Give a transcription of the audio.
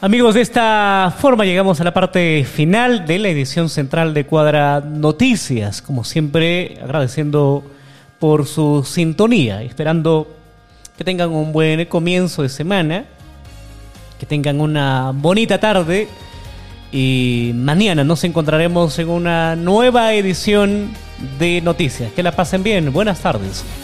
Amigos, de esta forma llegamos a la parte final de la edición central de Cuadra Noticias. Como siempre, agradeciendo por su sintonía, esperando que tengan un buen comienzo de semana, que tengan una bonita tarde y mañana nos encontraremos en una nueva edición de Noticias. Que la pasen bien. Buenas tardes.